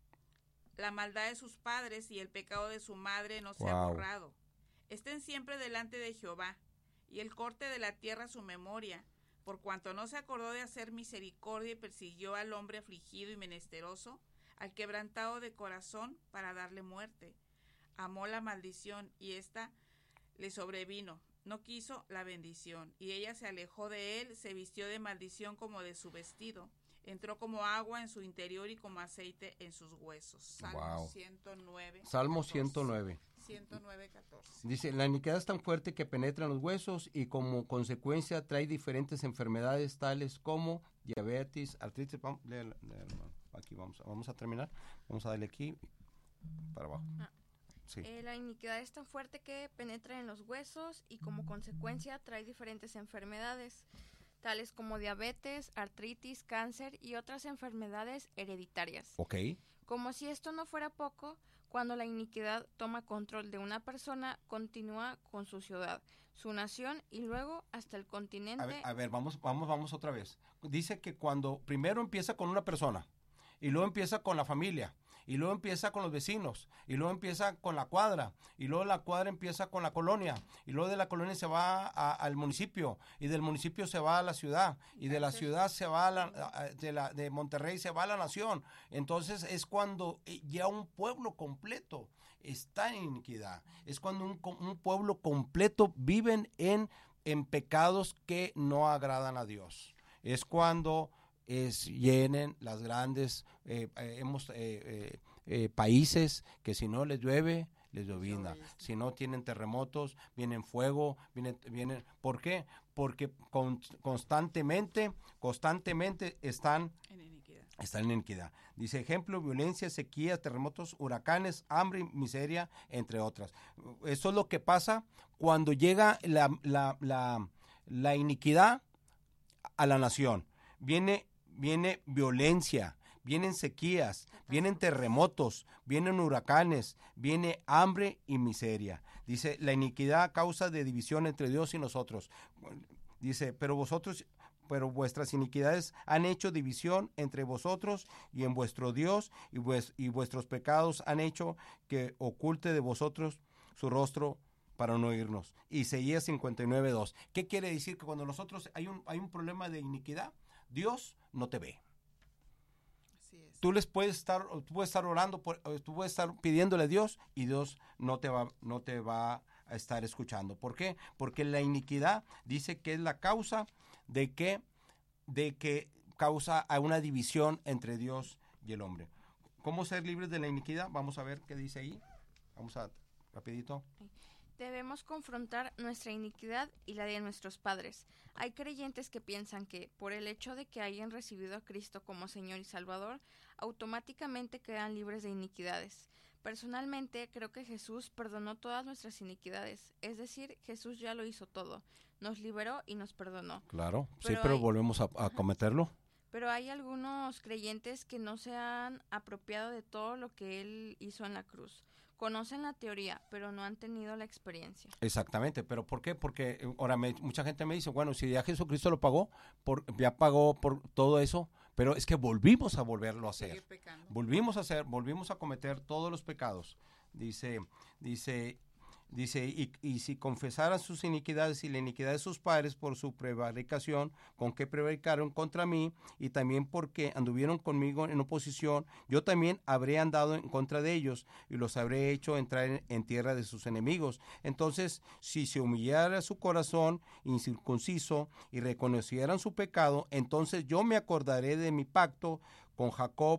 la maldad de sus padres y el pecado de su madre no sea Wow. borrado. Estén siempre delante de Jehová, y el corte de la tierra su memoria, por cuanto no se acordó de hacer misericordia y persiguió al hombre afligido y menesteroso, al quebrantado de corazón, para darle muerte. Amó la maldición, y ésta le sobrevino. No quiso la bendición, y ella se alejó de él, se vistió de maldición como de su vestido. Entró como agua en su interior y como aceite en sus huesos. Salmo Wow. ciento nueve. Salmo catorce. ciento nueve. ciento nueve, catorce. Dice, la iniquidad es tan fuerte que penetra en los huesos y como consecuencia trae diferentes enfermedades tales como diabetes, artritis. Vamos, léelo, léelo, aquí vamos, vamos a terminar. Vamos a darle aquí para abajo. Ah. Sí. Eh, la iniquidad es tan fuerte que penetra en los huesos y como consecuencia trae diferentes enfermedades, tales como diabetes, artritis, cáncer y otras enfermedades hereditarias. Ok. Como si esto no fuera poco, cuando la iniquidad toma control de una persona, continúa con su ciudad, su nación y luego hasta el continente. A ver, a ver, vamos, vamos, vamos otra vez. Dice que cuando primero empieza con una persona y luego empieza con la familia y luego empieza con los vecinos y luego empieza con la cuadra y luego la cuadra empieza con la colonia y luego de la colonia se va a, al municipio y del municipio se va a la ciudad y de la ciudad se va a la, a, de, la, de Monterrey se va a la nación. Entonces es cuando ya un pueblo completo está en iniquidad. Es cuando un, un pueblo completo viven en, en pecados que no agradan a Dios. Es cuando es, llenen las grandes eh, eh, hemos, eh, eh, eh, países que si no les llueve, les llovina. Si no tienen terremotos, vienen fuego, vienen, vienen. ¿Por qué? Porque con, constantemente, constantemente están En iniquidad. Están en iniquidad. Dice, ejemplo, violencia, sequías, terremotos, huracanes, hambre, miseria, entre otras. Eso es lo que pasa cuando llega la, la, la, la iniquidad a la nación. Viene, viene violencia, vienen sequías, vienen terremotos, vienen huracanes, viene hambre y miseria. Dice, la iniquidad a causa de división entre Dios y nosotros. Dice, pero vosotros... pero vuestras iniquidades han hecho división entre vosotros y en vuestro Dios, y, vues, y vuestros pecados han hecho que oculte de vosotros su rostro para no oírnos. Isaías cincuenta y nueve, dos. ¿Qué quiere decir? Que cuando nosotros hay un, hay un problema de iniquidad, Dios no te ve. Así es. Tú les puedes estar, tú puedes estar orando, por, tú puedes estar pidiéndole a Dios y Dios no te va, no te va a estar escuchando. ¿Por qué? Porque la iniquidad dice que es la causa de que, de que causa a una división entre Dios y el hombre. ¿Cómo ser libres de la iniquidad? Vamos a ver qué dice ahí. Vamos a, rapidito. Debemos confrontar nuestra iniquidad y la de nuestros padres. Hay creyentes que piensan que, por el hecho de que hayan recibido a Cristo como Señor y Salvador, automáticamente quedan libres de iniquidades. Personalmente, creo que Jesús perdonó todas nuestras iniquidades, es decir, Jesús ya lo hizo todo, nos liberó y nos perdonó. Claro, pero sí, pero pero hay, volvemos a, a cometerlo. Pero hay algunos creyentes que no se han apropiado de todo lo que Él hizo en la cruz. Conocen la teoría, pero no han tenido la experiencia. Exactamente, pero ¿por qué? Porque ahora me, mucha gente me dice, bueno, si ya Jesucristo lo pagó, por, ya pagó por todo eso, pero es que volvimos a volverlo a hacer. Volvimos a hacer, volvimos a cometer todos los pecados. Dice, dice, dice, y, y si confesaran sus iniquidades y la iniquidad de sus padres por su prevaricación, con que prevaricaron contra mí, y también porque anduvieron conmigo en oposición, yo también habré andado en contra de ellos, y los habré hecho entrar en, en tierra de sus enemigos. Entonces, si se humillara su corazón incircunciso, y reconocieran su pecado, entonces yo me acordaré de mi pacto con Jacob,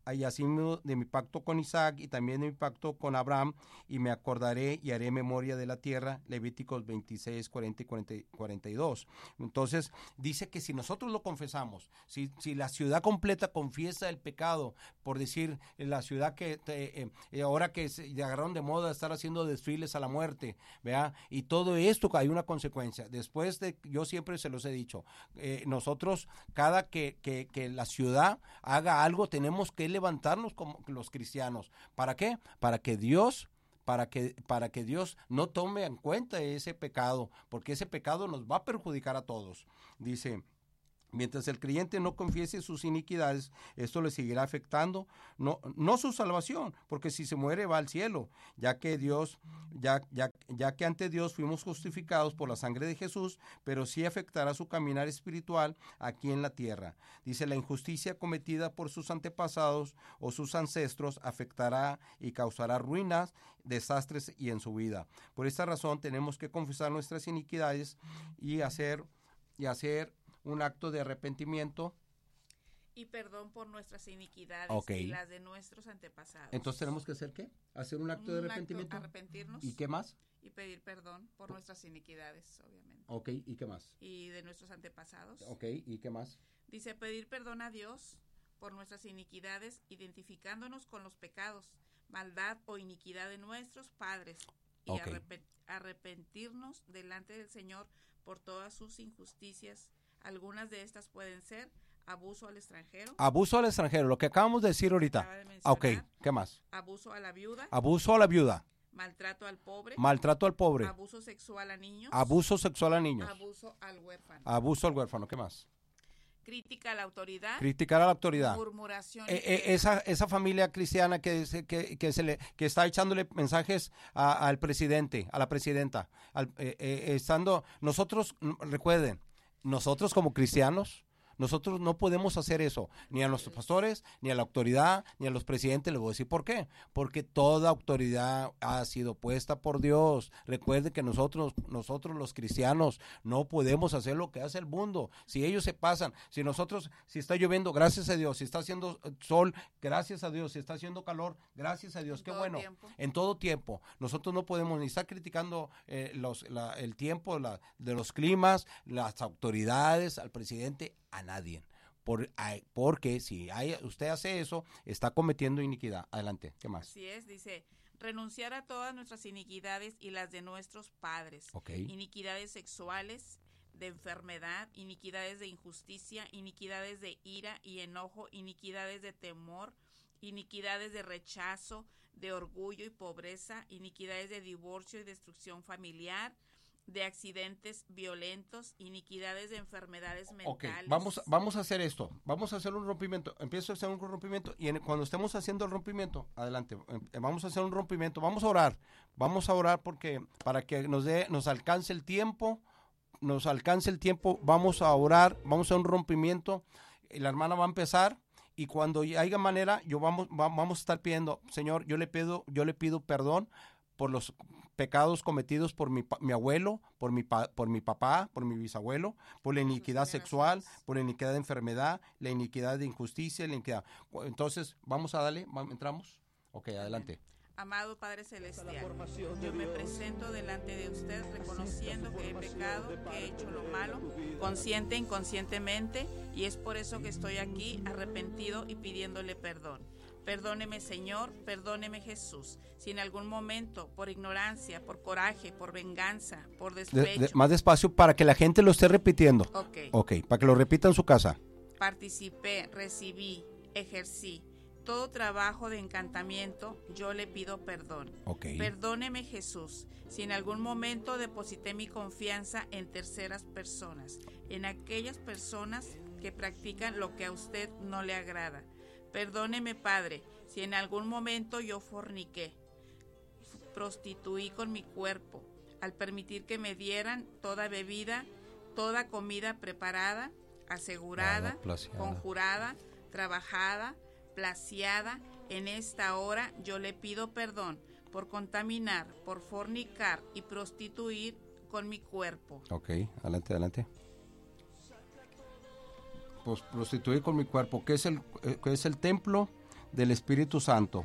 y así de mi pacto con Isaac y también de mi pacto con Abraham, y me acordaré y haré memoria de la tierra. Levíticos veintiséis, cuarenta y cuarenta y dos. Entonces dice que si nosotros lo confesamos, si, si la ciudad completa confiesa el pecado, por decir la ciudad que eh, eh, ahora que se agarraron de moda estar haciendo desfiles a la muerte, ¿verdad? Y todo esto hay una consecuencia. Después de, yo siempre se los he dicho, eh, nosotros cada que, que, que la ciudad haga algo, tenemos que levantarnos como los cristianos. ¿Para qué? Para que Dios para que para que Dios no tome en cuenta ese pecado, porque ese pecado nos va a perjudicar a todos. Dice: mientras el creyente no confiese sus iniquidades, esto le seguirá afectando, no, no su salvación, porque si se muere va al cielo, ya que Dios, ya, ya, ya que ante Dios fuimos justificados por la sangre de Jesús, pero sí afectará su caminar espiritual aquí en la tierra. Dice: la injusticia cometida por sus antepasados o sus ancestros afectará y causará ruinas, desastres y en su vida. Por esta razón tenemos que confesar nuestras iniquidades y hacer, y hacer un acto de arrepentimiento y perdón por nuestras iniquidades, okay, y las de nuestros antepasados. Entonces tenemos que hacer ¿qué? Hacer un acto un de arrepentimiento. Acto, arrepentirnos. ¿Y qué más? Y pedir perdón por, por nuestras iniquidades, obviamente. Ok, ¿y qué más? Y de nuestros antepasados. Ok, ¿y qué más? Dice: pedir perdón a Dios por nuestras iniquidades, identificándonos con los pecados, maldad o iniquidad de nuestros padres, y okay, arrep- arrepentirnos delante del Señor por todas sus injusticias. Algunas de estas pueden ser abuso al extranjero. Abuso al extranjero, lo que acabamos de decir ahorita. De ok, ¿qué más? Abuso a la viuda. Abuso a la viuda. Maltrato al pobre. Maltrato al pobre. Abuso sexual a niños. Abuso sexual a niños. Abuso al huérfano. Abuso al huérfano, ¿qué más? Crítica a la autoridad. Criticar a la autoridad. Murmuración. Eh, eh, esa, esa familia cristiana que, que, que, se le, que está echándole mensajes a, al presidente, a la presidenta. Al, eh, eh, estando, nosotros, recuerden, nosotros como cristianos, nosotros no podemos hacer eso, ni a nuestros pastores, ni a la autoridad, ni a los presidentes. Les voy a decir por qué. Porque toda autoridad ha sido puesta por Dios. Recuerden que nosotros, nosotros los cristianos, no podemos hacer lo que hace el mundo. Si ellos se pasan, si nosotros, si está lloviendo, gracias a Dios. Si está haciendo sol, gracias a Dios. Si está haciendo calor, gracias a Dios. En Qué todo bueno. Tiempo. En todo tiempo. Nosotros no podemos ni estar criticando eh, los, la, el tiempo la, de los climas, las autoridades, al presidente, a nadie, por, porque si hay, usted hace eso, está cometiendo iniquidad. Adelante, ¿qué más? Así es, dice: renunciar a todas nuestras iniquidades y las de nuestros padres. Okay. Iniquidades sexuales, de enfermedad, iniquidades de injusticia, iniquidades de ira y enojo, iniquidades de temor, iniquidades de rechazo, de orgullo y pobreza, iniquidades de divorcio y destrucción familiar, de accidentes violentos, iniquidades de enfermedades mentales. Okay, vamos, vamos a hacer esto, vamos a hacer un rompimiento, empiezo a hacer un rompimiento y en, cuando estemos haciendo el rompimiento, adelante, vamos a hacer un rompimiento, vamos a orar, vamos a orar porque para que nos dé, nos alcance el tiempo, nos alcance el tiempo, vamos a orar, vamos a un rompimiento, y la hermana va a empezar. Y cuando haya manera, yo vamos, vamos a estar pidiendo, Señor, yo le pido, yo le pido perdón por los pecados cometidos por mi, mi abuelo, por mi, pa, por mi papá, por mi bisabuelo, por la iniquidad sexual, por la iniquidad de enfermedad, la iniquidad de injusticia, la iniquidad. Entonces, vamos a darle, ¿entramos? Ok, adelante. Amado Padre Celestial, yo me presento delante de usted reconociendo que he pecado, que he hecho lo malo, consciente e inconscientemente, y es por eso que estoy aquí arrepentido y pidiéndole perdón. Perdóneme, Señor, perdóneme, Jesús. Si en algún momento, por ignorancia, por coraje, por venganza, por despecho... De, de, más despacio para que la gente lo esté repitiendo. Ok. Ok, para que lo repita en su casa. Participé, recibí, ejercí todo trabajo de encantamiento, yo le pido perdón. Okay. Perdóneme, Jesús, si en algún momento deposité mi confianza en terceras personas, en aquellas personas que practican lo que a usted no le agrada. Perdóneme, Padre, si en algún momento yo forniqué, prostituí con mi cuerpo, al permitir que me dieran toda bebida, toda comida preparada, asegurada, conjurada, trabajada, placiada. En esta hora yo le pido perdón por contaminar, por fornicar y prostituir con mi cuerpo. Ok, adelante, adelante. Pues prostituir con mi cuerpo, que es el, que es el templo del Espíritu Santo.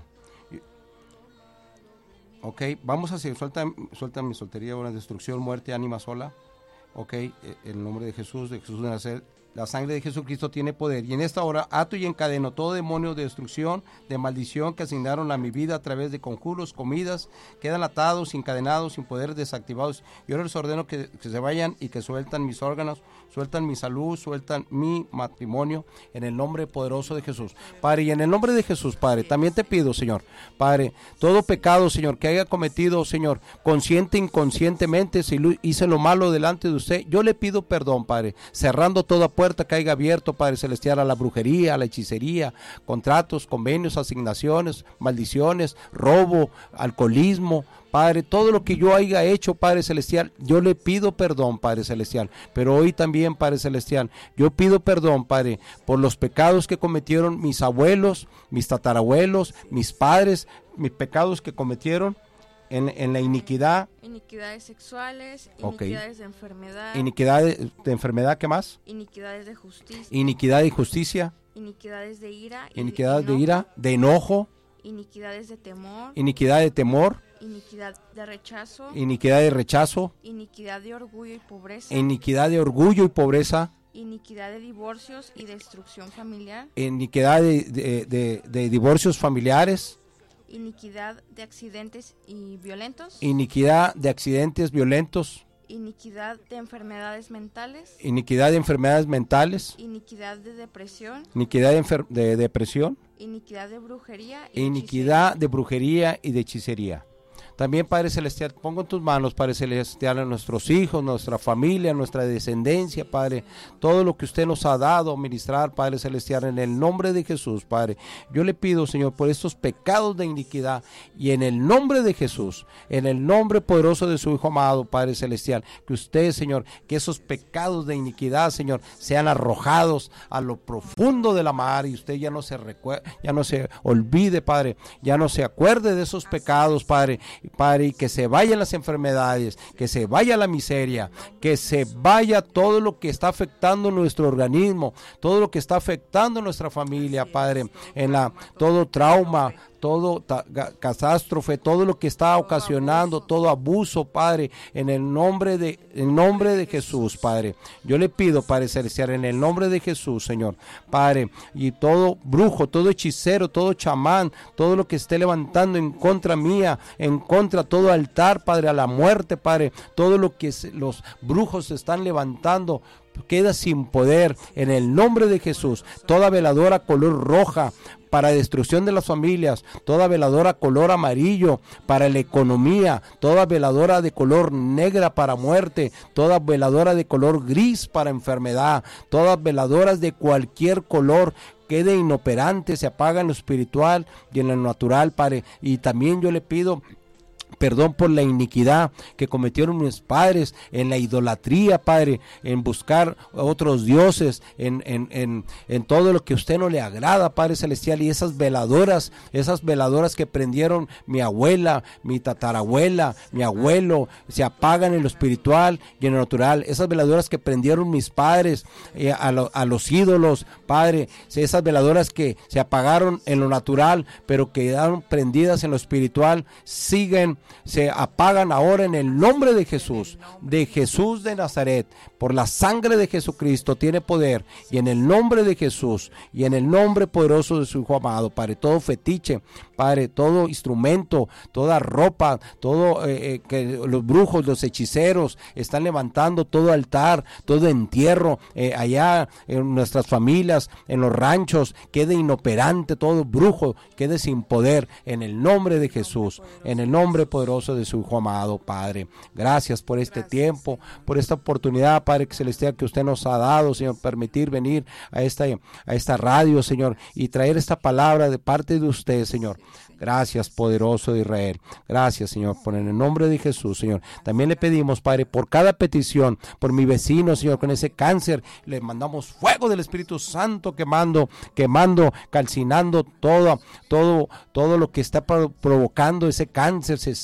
Ok, vamos a seguir, suelta, suelta mi soltería, una destrucción, muerte, ánima sola. Ok, en el nombre de Jesús, de Jesús de Nazaret, la sangre de Jesucristo tiene poder. Y en esta hora ato y encadeno todo demonio de destrucción, de maldición que asignaron a mi vida a través de conjuros, comidas, quedan atados, encadenados, sin poder, desactivados. Yo les ordeno que, que se vayan y que sueltan mis órganos, sueltan mi salud, sueltan mi matrimonio, en el nombre poderoso de Jesús. Padre, y en el nombre de Jesús, Padre, también te pido, Señor, Padre, todo pecado, Señor, que haya cometido, Señor, consciente, inconscientemente, si lo, hice lo malo delante de usted, yo le pido perdón, Padre, cerrando toda puerta que haya abierto, Padre Celestial, a la brujería, a la hechicería, contratos, convenios, asignaciones, maldiciones, robo, alcoholismo, Padre, todo lo que yo haya hecho, Padre Celestial, yo le pido perdón, Padre Celestial, pero hoy también, Padre Celestial, yo pido perdón, Padre, por los pecados que cometieron mis abuelos, mis tatarabuelos, mis padres, mis pecados que cometieron en, en la iniquidad. Iniquidades sexuales, Okay. iniquidades de enfermedad. Iniquidad de, de enfermedad, ¿qué más? Iniquidades de justicia. Iniquidad y justicia. Iniquidades de ira. y Iniquidad de enojo, ira, de enojo. Iniquidades de temor. Iniquidad de temor. Iniquidad de rechazo. Iniquidad de rechazo. Iniquidad de orgullo y pobreza. Iniquidad de orgullo y pobreza. Iniquidad de divorcios y destrucción familiar. Iniquidad de, de, de, de divorcios familiares. Iniquidad de accidentes y violentos. Iniquidad de accidentes violentos. Iniquidad de enfermedades mentales. Iniquidad de enfermedades mentales. Iniquidad de depresión. Iniquidad de, enfer- de depresión. Iniquidad de brujería. Y Iniquidad de brujería y de hechicería. También, Padre Celestial, pongo en tus manos, Padre Celestial, a nuestros hijos, nuestra familia, nuestra descendencia, Padre, todo lo que usted nos ha dado a ministrar, Padre Celestial, en el nombre de Jesús, Padre. Yo le pido, Señor, por estos pecados de iniquidad y en el nombre de Jesús, en el nombre poderoso de su Hijo amado, Padre Celestial, que usted, Señor, que esos pecados de iniquidad, Señor, sean arrojados a lo profundo de la mar y usted ya no se recuerde, ya no se olvide, Padre, ya no se acuerde de esos pecados, Padre. Padre, y que se vayan las enfermedades, que se vaya la miseria, que se vaya todo lo que está afectando nuestro organismo, todo lo que está afectando nuestra familia, Padre, en la todo trauma, todo ta, catástrofe, todo lo que está ocasionando, todo abuso, Padre, en el nombre de en nombre de Jesús, Padre. Yo le pido, Padre Celestial, en el nombre de Jesús, Señor, Padre, y todo brujo, todo hechicero, todo chamán, todo lo que esté levantando en contra mía, en contra todo altar, Padre, a la muerte, Padre, todo lo que se, los brujos están levantando, queda sin poder en el nombre de Jesús. Toda veladora color roja para destrucción de las familias, toda veladora color amarillo para la economía, toda veladora de color negra para muerte, toda veladora de color gris para enfermedad, todas veladoras de cualquier color quede inoperante, se apaga en lo espiritual y en lo natural, Padre. Y también yo le pido perdón por la iniquidad que cometieron mis padres en la idolatría, Padre, en buscar otros dioses, en, en, en, en todo lo que a usted no le agrada, Padre Celestial, y esas veladoras, esas veladoras que prendieron mi abuela, mi tatarabuela, mi abuelo, se apagan en lo espiritual y en lo natural, esas veladoras que prendieron mis padres eh, a, lo, a los ídolos, Padre, esas veladoras que se apagaron en lo natural, pero quedaron prendidas en lo espiritual, siguen, se apagan ahora en el nombre de Jesús, de Jesús de Nazaret, por la sangre de Jesucristo tiene poder, y en el nombre de Jesús, y en el nombre poderoso de su Hijo amado, Padre, todo fetiche, Padre, todo instrumento, toda ropa, todo eh, eh, que los brujos, los hechiceros están levantando, todo altar, todo entierro, eh, allá en nuestras familias, en los ranchos, quede inoperante, todo brujo, quede sin poder, en el nombre de Jesús, en el nombre poderoso de su Hijo amado, Padre. Gracias por este Gracias. tiempo, por esta oportunidad, Padre Celestial, que usted nos ha dado, Señor, permitir venir a esta, a esta radio, Señor, y traer esta palabra de parte de usted, Señor. Gracias, poderoso de Israel. Gracias, Señor, por en el nombre de Jesús, Señor. También le pedimos, Padre, por cada petición, por mi vecino, Señor, con ese cáncer, le mandamos fuego del Espíritu Santo quemando, quemando, calcinando todo, todo, todo lo que está provocando ese cáncer, se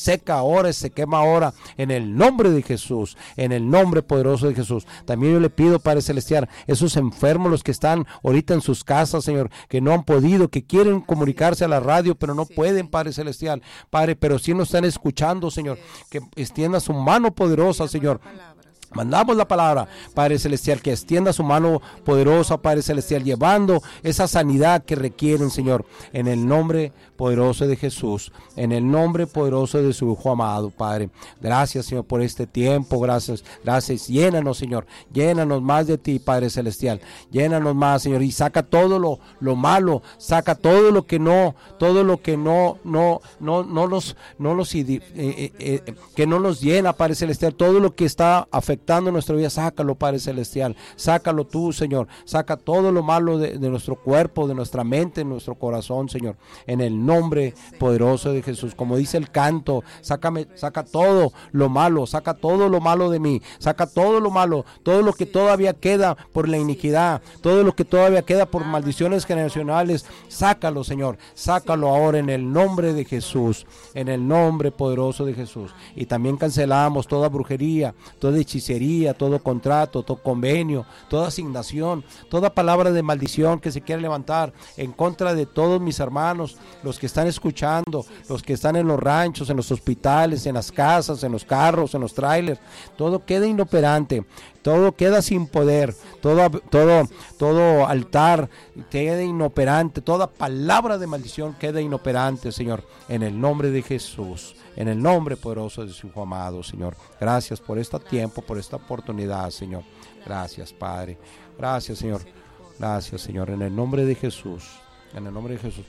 seca ahora, se quema ahora, en el nombre de Jesús, en el nombre poderoso de Jesús. También yo le pido, Padre Celestial, esos enfermos, los que están ahorita en sus casas, Señor, que no han podido, que quieren comunicarse a la radio, pero no pueden, Padre Celestial, Padre, pero sí nos están escuchando, Señor, que extienda su mano poderosa, Señor. Mandamos la palabra, Padre Celestial, que extienda su mano poderosa, Padre Celestial, llevando esa sanidad que requieren, Señor, en el nombre poderoso de Jesús, en el nombre poderoso de su Hijo amado, Padre. Gracias, Señor, por este tiempo, gracias, gracias. Llénanos, Señor, llénanos más de ti, Padre Celestial, llénanos más, Señor, y saca todo lo, lo malo, saca todo lo que no, todo lo que no, no, no, no los, no los, eh, eh, eh, que no nos llena, Padre Celestial, todo lo que está afectando nuestra vida, sácalo, Padre Celestial, sácalo tú, Señor, saca todo lo malo de, de nuestro cuerpo, de nuestra mente, de nuestro corazón, Señor, en el nombre poderoso de Jesús. Como dice el canto, sácame, saca todo lo malo, saca todo lo malo de mí, saca todo lo malo, todo lo que todavía queda por la iniquidad, todo lo que todavía queda por maldiciones generacionales, sácalo, Señor, sácalo ahora en el nombre de Jesús, en el nombre poderoso de Jesús. Y también cancelamos toda brujería, toda hechicería, todo contrato, todo convenio, toda asignación, toda palabra de maldición que se quiere levantar en contra de todos mis hermanos, los que están escuchando, los que están en los ranchos, en los hospitales, en las casas, en los carros, en los trailers, todo queda inoperante, todo queda sin poder, todo, todo, todo altar queda inoperante, toda palabra de maldición queda inoperante, Señor, en el nombre de Jesús, en el nombre poderoso de su Hijo amado, Señor. Gracias por este tiempo, por esta oportunidad, Señor. Gracias, Padre. Gracias, Señor. Gracias, Señor, en el nombre de Jesús, en el nombre de Jesús.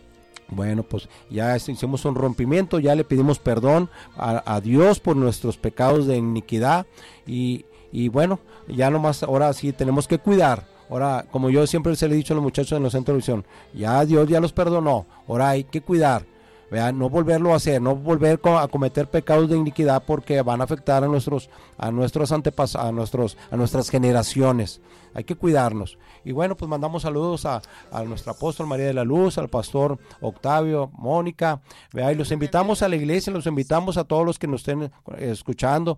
Bueno, pues ya hicimos un rompimiento, ya le pedimos perdón a, a Dios por nuestros pecados de iniquidad y, y bueno, ya nomás ahora sí tenemos que cuidar. Ahora, como yo siempre se le he dicho a los muchachos en los centros de visión, ya Dios ya los perdonó, ahora hay que cuidar. Vean, no volverlo a hacer, no volver a cometer pecados de iniquidad porque van a afectar a nuestros, a nuestros antepasados, a nuestros, a nuestras generaciones. Hay que cuidarnos. Y bueno, pues mandamos saludos a, a nuestro apóstol María de la Luz, al pastor Octavio, Mónica, ¿verdad? Y los invitamos a la iglesia, los invitamos a todos los que nos estén escuchando,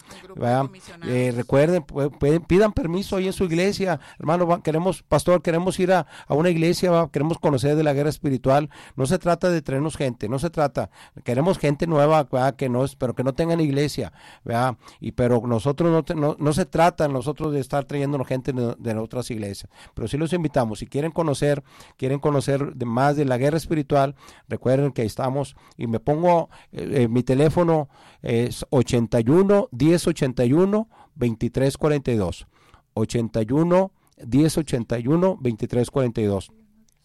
eh, recuerden, pidan permiso ahí en su iglesia, hermano, va, queremos, pastor, queremos ir a, a una iglesia, va, queremos conocer de la guerra espiritual. No se trata de traernos gente, no se trata, queremos gente nueva, ¿verdad? Que no, pero que no tengan iglesia, ¿verdad? Y pero nosotros no, no, no se trata nosotros de estar trayéndonos gente de, de otras iglesias, pero sí los invitamos, si quieren conocer, quieren conocer de más de la guerra espiritual, recuerden que ahí estamos, y me pongo, eh, eh, mi teléfono es ochenta y uno, diez ochenta y uno, veintitrés cuarenta y dos, ochenta y uno, diez ochenta y uno, veintitrés cuarenta y dos.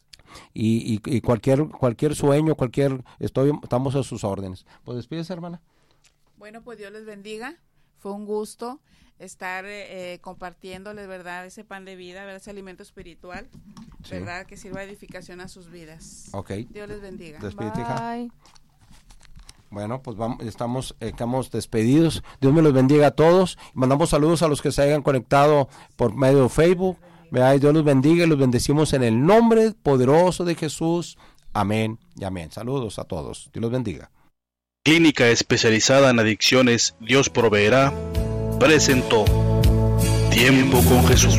Y, y, y cualquier cualquier sueño, cualquier, estoy, estamos a sus órdenes. Pues despídese, hermana. Bueno, pues Dios les bendiga, fue un gusto estar eh, compartiéndoles, ¿verdad?, ese pan de vida, ¿verdad?, ese alimento espiritual, sí, ¿verdad?, que sirva de edificación a sus vidas. Ok. Dios les bendiga. Despídete, hija. Bueno, pues vamos, estamos, eh, estamos despedidos. Dios me los bendiga a todos. Mandamos saludos a los que se hayan conectado por medio de Facebook. ¿Verdad? Dios los bendiga y los bendecimos en el nombre poderoso de Jesús. Amén y amén. Saludos a todos. Dios los bendiga. Clínica especializada en adicciones, Dios proveerá, presentó Tiempo con Jesús.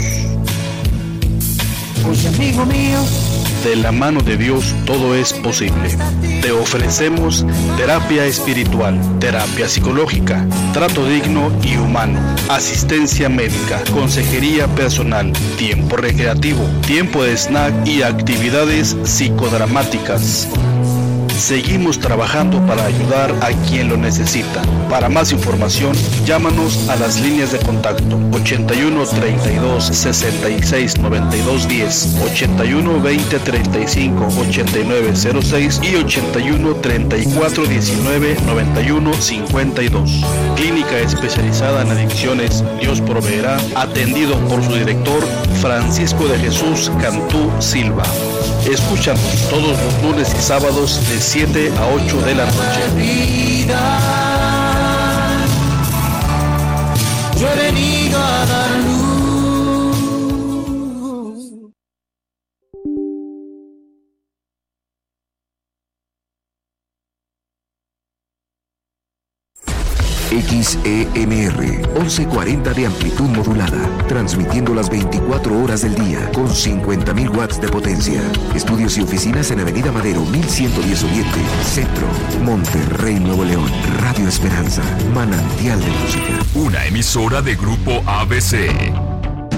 Oye, amigo mío, de la mano de Dios todo es posible. Te ofrecemos terapia espiritual, terapia psicológica, trato digno y humano, asistencia médica, consejería personal, tiempo recreativo, tiempo de snack y actividades psicodramáticas. Seguimos trabajando para ayudar a quien lo necesita. Para más información, llámanos a las líneas de contacto ochenta y uno, treinta y dos, sesenta y seis, noventa y dos, diez, ochenta y uno, veinte, treinta y cinco, ochenta y nueve, cero seis y ochenta y uno, treinta y cuatro, diecinueve, noventa y uno, cincuenta y dos. Clínica especializada en adicciones, Dios proveerá, atendido por su director Francisco de Jesús Cantú Silva. Escúchanos todos los lunes y sábados de siete a ocho de la noche. vida, yo he venido a dar luz. X E M R, once cuarenta de amplitud modulada, transmitiendo las veinticuatro horas del día con cincuenta mil watts de potencia. Estudios y oficinas en Avenida Madero mil ciento diez Oriente, Centro, Monterrey, Nuevo León. Radio Esperanza, manantial de música. Una emisora de Grupo A B C.